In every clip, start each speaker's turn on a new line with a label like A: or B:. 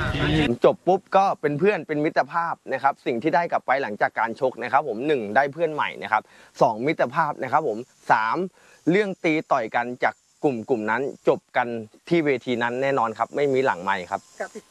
A: จบปุ๊บก็เป็นเพื่อนเป็นมิตรภาพนะครับสิ่งที่ได้กลับไปหลังจากการชกนะครับผม1ได้เพื่อนใหม่นะครับ2มิตรภาพนะครับผม3เรื่องตีต่อยกันจากกลุ่มนั้นจบกันที่เวทีนั้นแน่นอนครับไม่มีหลังไมค์ครับกติ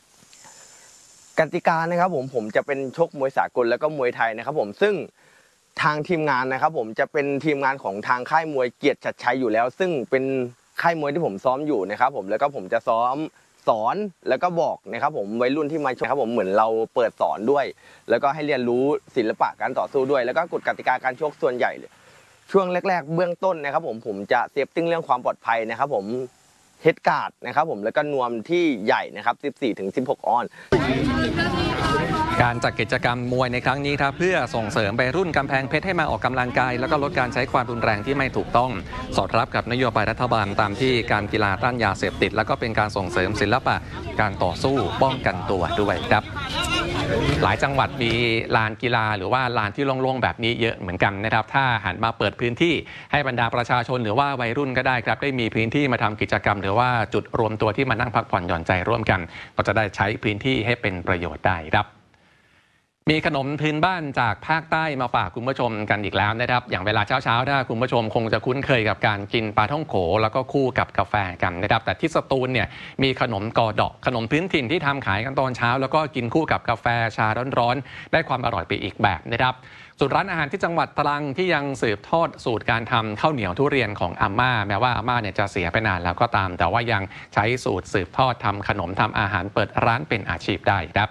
A: กานะครับผมจะเป็นชกมวยสากลแล้วก็มวยไทยนะครับผมซึ่งทางทีมงานนะครับผมจะเป็นทีมงานของทางค่ายมวยเกียรติชัดชัยอยู่แล้วซึ่งเป็นค่ายมวยที่ผมซ้อมอยู่นะครับผมแล้วก็ผมจะซ้อมสอนแล้วก็บอกนะครับผมวัยรุ่นที่มาชกครับผมเหมือนเราเปิดสอนด้วยแล้วก็ให้เรียนรู้ศิลปะการต่อสู้ด้วยแล้วก็กฎกติกาการชกส่วนใหญ่ช่วงแรกๆเบื้องต้นนะครับผมจะเซฟติ้งเรื่องความปลอดภัยนะครับผมเฮดการ์ดนะครับผมแล้วก็นวมที่ใหญ่นะครับ14-16 ออน
B: การจัดกิจกรรมมวยในครั้งนี้ครับเพื่อส่งเสริมวัยรุ่นกำแพงเพชรให้มาออกกำลังกายแล้วก็ลดการใช้ความรุนแรงที่ไม่ถูกต้องสอดรับกับนโยบายรัฐบาลตามที่การกีฬาต้านยาเสพติดแล้วก็เป็นการส่งเสริมศิลปะการต่อสู้ป้องกันตัวด้วยครับหลายจังหวัดมีลานกีฬาหรือว่าลานที่โล่งๆแบบนี้เยอะเหมือนกันนะครับถ้าหันมาเปิดพื้นที่ให้บรรดาประชาชนหรือว่าวัยรุ่นก็ได้ครับได้มีพื้นที่มาทำกิจกรรมหรือว่าจุดรวมตัวที่มานั่งพักผ่อนหย่อนใจร่วมกันก็จะได้ใช้พื้นที่ให้เป็นประโยชน์ได้ครับมีขนมพื้นบ้านจากภาคใต้มาฝากคุณผู้ชมกันอีกแล้วนะครับอย่างเวลาเช้าถ้าคุณผู้ชมคงจะคุ้นเคยกับการกินปลาท่องโขแล้วก็คู่กับกาแฟกันนะครับแต่ที่สตูลเนี่ยมีขนมกอดอกขนมพื้นถิ่นที่ทำขายกันตอนเช้าแล้วก็กินคู่กับกาแฟชาร้อนๆได้ความอร่อยไปอีกแบบนะครับส่วนร้านอาหารที่จังหวัดตรังที่ยังสืบทอดสูตรการทำข้าวเหนียวทุเรียนของอาม่าแม้ว่าอาม่าเนี่ยจะเสียไปนานแล้วก็ตามแต่ว่ายังใช้สูตรสืบทอดทำขนมทำอาหารเปิดร้านเป็นอาชีพได้ครับ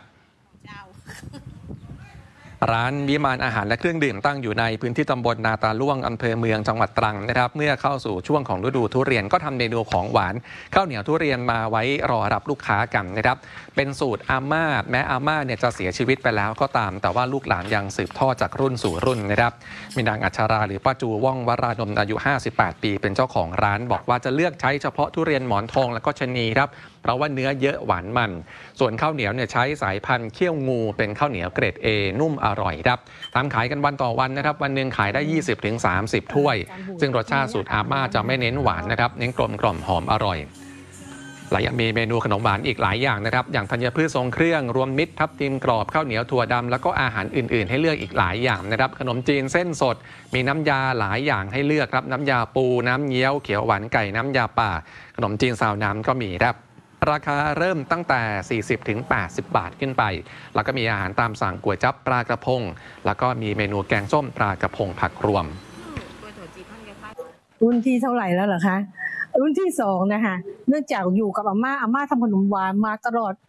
B: ร้านวิมานอาหารและเครื่องดื่มตั้งอยู่ในพื้นที่ตำบลนาตาล่วงอำเภอเมืองจังหวัดตรังนะครับเมื่อเข้าสู่ช่วงของฤดูทุเรียนก็ทำเมนูของหวานข้าวเหนียวทุเรียนมาไว้รอรับลูกค้ากันนะครับเป็นสูตรอาม่าแม้อาม่าเนี่ยจะเสียชีวิตไปแล้วก็ตามแต่ว่าลูกหลานยังสืบทอดจากรุ่นสู่รุ่นนะครับมีนางอัชราหรือป้าจูว่องวรานนท์อายุ58ปีเป็นเจ้าของร้านบอกว่าจะเลือกใช้เฉพาะทุเรียนหมอนทองและก็ชะนีครับเพราะว่าเนื้อเยอะหวานมันส่วนข้าวเหนียวเนี่ยใช้สายพันธุ์เขี้ยวงูเป็นข้าวเหนียวเกรด A นุ่มอร่อยครับทำขายกันวันต่อวันนะครับวันหนึ่งขายได้ 20-30 ถ้วยซึ่งรสชาติสูตรอาม่าจะไม่เน้นหวานนะครับเน้นกลมกล่อมหอมอร่อยและยังมีเมนูขนมหวานอีกหลายอย่างนะครับอย่างธัญพืชทรงเครื่องรวมมิตรทับทิมกรอบข้าวเหนียวถั่วดำแล้วก็อาหารอื่นๆให้เลือกอีกหลายอย่างนะครับขนมจีนเส้นสดมีน้ำยาหลายอย่างให้เลือกครับน้ำยาปูน้ำเงี้ยวเขียวหวานไก่น้ำยาป่าขนมจีนซาวน้ำก็มีครับราคาเริ่มตั้งแต่ 40-80 บาทขึ้นไปแล้วก็มีอาหารตามสั่งก๋วยจั๊บปลากระพงแล้วก็มีเมนูแกงส้มปลากระพงผักรวม
C: รุ่นที่เท่าไหร่แล้วเหรอคะรุ่นที่2นะคะเนื่องจากอยู่กับอาม่าทำขนมหวานมาตลอด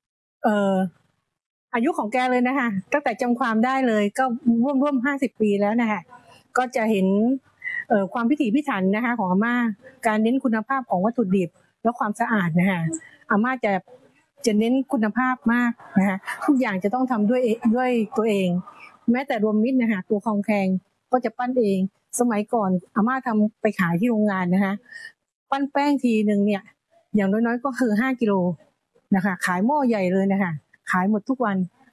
C: อายุของแกเลยนะคะตั้งแต่จำความได้เลยก็ร่วม50 ปีแล้วนะคะก็จะเห็นความพิถีพิถันนะคะของอาม่าการเน้นคุณภาพของวัตถุดิบและความสะอาดนะคะอาม่าจะเน้นคุณภาพมากนะคะทุกอย่างจะต้องทำด้วยตัวเองแม้แต่รวมมิตรนะคะตัวคองแคงก็จะปั้นเองสมัยก่อนอาม่าทำไปขายที่โรงงานนะคะปั้นแป้งทีหนึ่งเนี่ยอย่างน้อยๆก็คือ5 กิโลนะคะขายหม้อใหญ่เลยนะคะขายหมดทุกวัน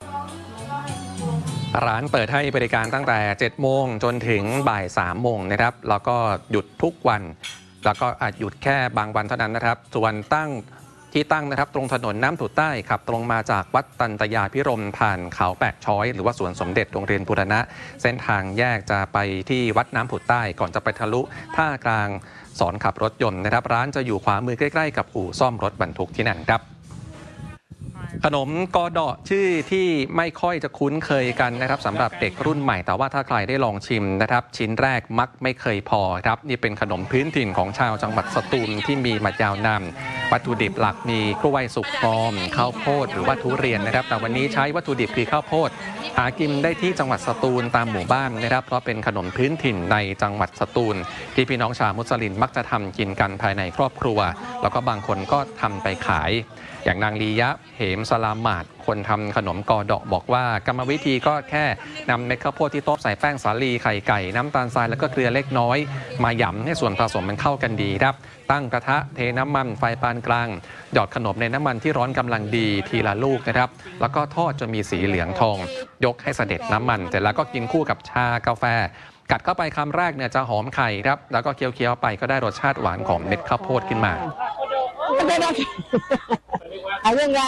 B: ร้านเปิดให้บริการตั้งแต่ 7 โมงจนถึงบ่าย 3 โมงนะครับแล้วก็หยุดทุกวันแล้วก็อาจหยุดแค่บางวันเท่านั้นนะครับส่วนที่ตั้งนะครับตรงถนนน้ำผุดใต้ขับตรงมาจากวัดตันตยาพิรมผ่านเขาแปะช้อยหรือว่าสวนสมเด็จโรงเรียนบูรณะเส้นทางแยกจะไปที่วัดน้ำผุดใต้ก่อนจะไปทะลุท่ากลางสอนขับรถยนต์นะครับร้านจะอยู่ขวามือใกล้ๆกับอู่ซ่อมรถบรรทุกที่นั่นครับขนมกอดอชื่อที่ไม่ค่อยจะคุ้นเคยกันนะครับสำหรับเด็กรุ่นใหม่แต่ว่าถ้าใครได้ลองชิมนะครับชิ้นแรกมักไม่เคยพอครับนี่เป็นขนมพื้นถิ่นของชาวจังหวัดสตูลที่มีมายาวนานวัตถุดิบหลักมีกล้วยสุกงอมข้าวโพดหรือว่าทุเรียนนะครับแต่วันนี้ใช้วัตถุดิบคือข้าวโพดหากินได้ที่จังหวัดสตูลตามหมู่บ้านนะครับเพราะเป็นขนมพื้นถิ่นในจังหวัดสตูลที่พี่น้องชาวมุสลิมมักจะทำกินกันภายในครอบครัวแล้วก็บางคนก็ทำไปขายอย่างนางลียะเหมสลามาดคนทำขนมกอดอกบอกว่ากรรมวิธีก็แค่นำเม็ดข้าวโพดที่ต้มใส่แป้งสาลีไข่ไก่น้ำตาลทรายแล้วก็เกลือเล็กน้อยมาหยำให้ส่วนผสมมันเข้ากันดีครับตั้งกระทะเทน้ำมันไฟปานกลางหยอดขนมในน้ำมันที่ร้อนกำลังดีทีละลูกนะครับแล้วก็ทอดจนมีสีเหลืองทองยกให้เสด็จน้ำมันเสร็จแล้วก็กินคู่กับชากาแฟกัดเข้าไปคำแรกเนี่ยจะหอมไข่ครับแล้วก็เคี้ยวๆไปก็ได้รสชาติหวานของเม็ดข้าวโพดขึ้นมา
C: เอาเรื่องราว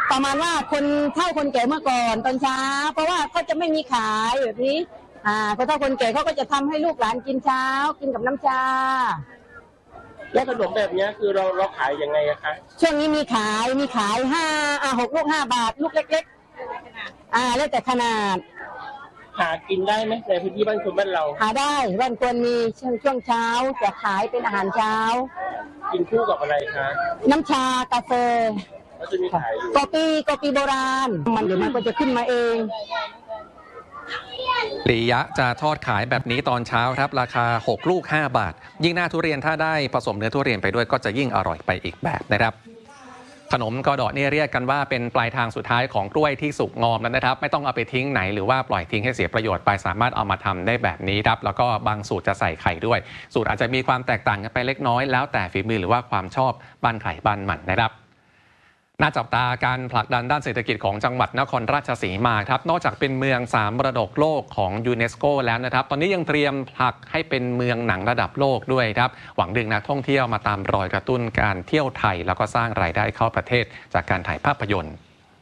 D: ประมาณว่าคนเฒ่าคนแก่เมื่อก่อนตอนเช้าเพราะว่าเขาจะไม่มีขายแบบนี้คนเฒ่าคนแก่เขาก็จะทำให้ลูกหลานกินเช้ากินกับน้ำชา
E: แล้วขนมแบบนี้คือเราขายยังไงอะคะ
D: ช่วงนี้มีขาย6 ลูก 5 บาทลูกเล็กๆแล้วแต่ขนาด
E: หากินได้ไหมในพื้นที่บ้านคนบ้านเรา
D: หาได้บ้านคนมีช่วงเช้าจะขายเป็นอาหารเช้า
E: กินคู่กับอะไรคะ
D: น้ำชากาแฟ
E: แล้วจะมีขายอยู่
D: กาแฟโบราณเดี๋ยวมันก็จะขึ้นมาเอง
B: ลียะจะทอดขายแบบนี้ตอนเช้าครับราคา6 ลูก 5 บาทยิ่งหน้าทุเรียนถ้าได้ผสมเนื้อทุเรียนไปด้วยก็จะยิ่งอร่อยไปอีกแบบนะครับขนมกอดอนี่เรียกกันว่าเป็นปลายทางสุดท้ายของกล้วยที่สุกงอมแล้วนะครับไม่ต้องเอาไปทิ้งไหนหรือว่าปล่อยทิ้งให้เสียประโยชน์ไปสามารถเอามาทำได้แบบนี้ครับแล้วก็บางสูตรจะใส่ไข่ด้วยสูตรอาจจะมีความแตกต่างกันไปเล็กน้อยแล้วแต่ฝีมือหรือว่าความชอบบ้านใครบ้านมันนะครับน่าจับตาการผลักดันด้านเศรษฐกิจของจังหวัดนครราชสีมาครับนอกจากเป็นเมือง3 มรดกโลกของยูเนสโกแล้วนะครับตอนนี้ยังเตรียมผลักให้เป็นเมืองหนังระดับโลกด้วยครับหวังดึงนักท่องเที่ยวมาตามรอยกระตุ้นการเที่ยวไทยแล้วก็สร้างรายได้เข้าประเทศจากการถ่ายภาพยนตร์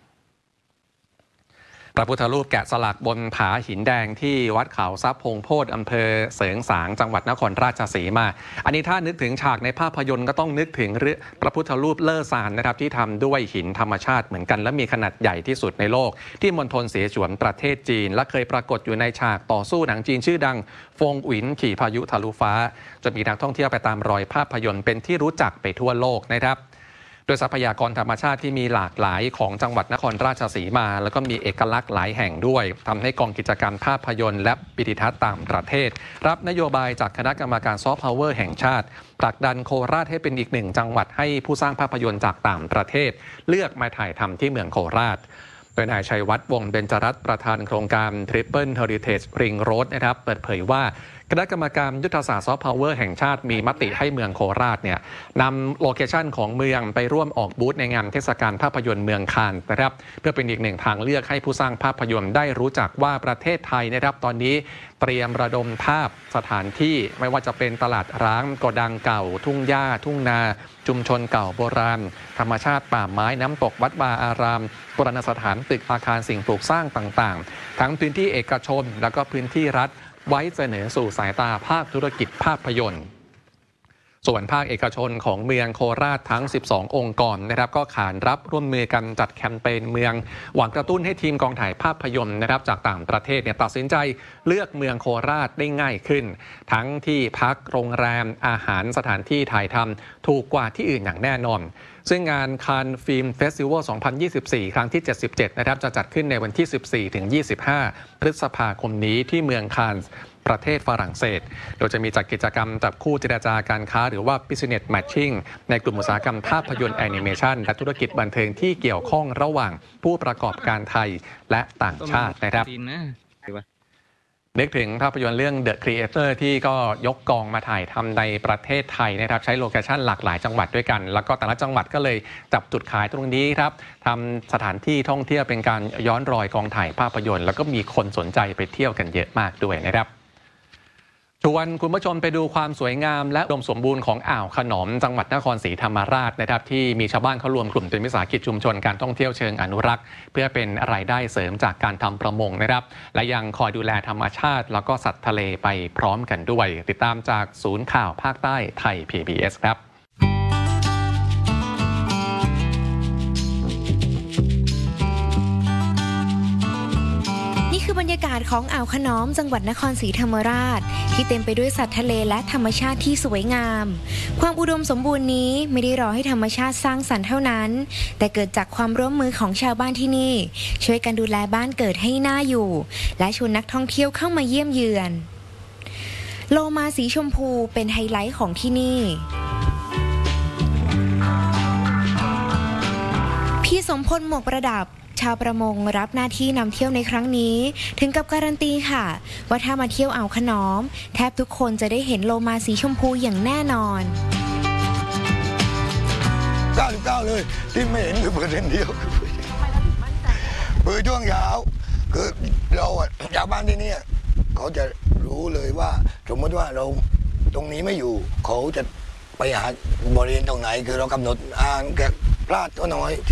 B: พระพุทธรูปแกะสลักบนผาหินแดงที่วัดเขาทรัพย์พงโพธิ์อำเภอเสริงสางจังหวัดนครราชสีมาอันนี้ถ้านึกถึงฉากในภาพยนตร์ก็ต้องนึกถึงพระพุทธรูปเลอซานนะครับที่ทำด้วยหินธรรมชาติเหมือนกันและมีขนาดใหญ่ที่สุดในโลกที่มณฑลเสฉวนประเทศจีนและเคยปรากฏอยู่ในฉากต่อสู้หนังจีนชื่อดังฟงหวินขี่พายุทะลุฟ้าจนมีนักท่องเที่ยวไปตามรอยภาพยนตร์เป็นที่รู้จักไปทั่วโลกนะครับโดยทรัพยากรธรรมชาติที่มีหลากหลายของจังหวัดนครราชสีมาแล้วก็มีเอกลักษณ์หลายแห่งด้วยทำให้กองกิจกรรมภาพยนตร์และวิดิทัศน์ต่างประเทศรับนโยบายจากคณะกรรมการซอฟต์พาวเวอร์แห่งชาติผลักดันโคราชให้เป็นอีกหนึ่งจังหวัดให้ผู้สร้างภาพยนตร์จากต่างประเทศเลือกมาถ่ายทำที่เมืองโคราชโดยนายชัยวัฒน์วงศ์เบญจรัตน์ประธานโครงการ Triple Heritage Ring Road นะครับเปิดเผยว่าคณะกรรมการยุทธศาสตร์ซอฟต์พาวเวอร์แห่งชาติมีมติให้เมืองโคราชเนี่ยนำโลเคชันของเมืองไปร่วมออกบูธในงานเทศกาลภาพยนตร์เมืองคานนะครับเพื่อเป็นอีกหนึ่งทางเลือกให้ผู้สร้างภาพยนตร์ได้รู้จักว่าประเทศไทยนะครับตอนนี้เตรียมระดมภาพสถานที่ไม่ว่าจะเป็นตลาดร้างโกดังเก่าทุ่งหญ้าทุ่งนาชุมชนเก่าโบราณธรรมชาติป่าไม้น้ำตกวัดวาอารามโบราณสถานตึกอาคารสิ่งปลูกสร้างต่างๆทั้งพื้นที่เอกชนแล้วก็พื้นที่รัฐไว้เสนอสู่สายตาภาคธุรกิจภาพยนตร์ส่วนภาคเอกชนของเมืองโคราชทั้ง12องค์กรนะครับก็ขานรับร่วมมือกันจัดแคมเปญเมืองหวังกระตุ้นให้ทีมกองถ่ายภาพยนตร์นะครับจากต่างประเทศเนี่ยตัดสินใจเลือกเมืองโคราชได้ง่ายขึ้นทั้งที่พักโรงแรมอาหารสถานที่ถ่ายทำถูกกว่าที่อื่นอย่างแน่นอนซึ่งงานคานฟิล์มเฟสติวัล 2024 ครั้งที่ 77 นะครับจะจัดขึ้นในวันที่ 14-25 พฤษภาคมนี้ที่เมืองคานส์ประเทศฝรั่งเศสโดยจะมีจัดกิจกรรมจับคู่เจรจาการค้าหรือว่า Business Matching ในกลุ่มอุตสาหกรรมภาพยนตร์แอนิเมชันและธุรกิจบันเทิงที่เกี่ยวข้องระหว่างผู้ประกอบการไทยและต่างชาตินะครับนึกถึงภาพยนตร์เรื่อง The Creator ที่ก็ยกกองมาถ่ายทำในประเทศไทยนะครับใช้โลเคชั่นหลากหลายจังหวัดด้วยกันแล้วก็แต่ละจังหวัดก็เลยจับจุดขายตรงนี้ครับทำสถานที่ท่องเที่ยวเป็นการย้อนรอยกองถ่ายภาพยนตร์แล้วก็มีคนสนใจไปเที่ยวกันเยอะมากด้วยนะครับชวนคุณผู้ชมไปดูความสวยงามและอุดมสมบูรณ์ของอ่าวขนอมจังหวัดนครศรีธรรมราชนะครับที่มีชาวบ้านเขารวมกลุ่มเป็นวิสาหกิจชุมชนการท่องเที่ยวเชิงอนุรักษ์เพื่อเป็นรายได้เสริมจากการทำประมงนะครับและยังคอยดูแลธรรมชาติแล้วก็สัตว์ทะเลไปพร้อมกันด้วยติดตามจากศูนย์ข่าวภาคใต้ไทย PBS ครับ
F: คือบรรยากาศของอ่าวขนอมจังหวัดนครศรีธรรมราชที่เต็มไปด้วยสัตว์ทะเลและธรรมชาติที่สวยงามความอุดมสมบูรณ์นี้ไม่ได้รอให้ธรรมชาติสร้างสรรค์เท่านั้นแต่เกิดจากความร่วมมือของชาวบ้านที่นี่ช่วยกันดูแลบ้านเกิดให้น่าอยู่และชวนนักท่องเที่ยวเข้ามาเยี่ยมเยือนโลมาสีชมพูเป็นไฮไลท์ของที่นี่พี่สมพลหมวกประดับชาวประมงรับหน้าที่นำเที่ยวในครั้งนี้ถึงกับการันตีค่ะว่าถ้ามาเที่ยวอ่าวขนอมแทบทุกคนจะได้เห็นโลมาสีชมพูอย่างแน่นอน
G: 99เลยที่ไม่เห็นคือ%เดียวคือช่วงเช้าคือเราชาวบ้านที่นี่เขาจะรู้เลยว่าสมมติว่าเราตรงนี้ไม่อยู่เขาจะไปหาบริเวณตรงไหนคือเรากำหนดอ่างแกะพลาดก็น้อย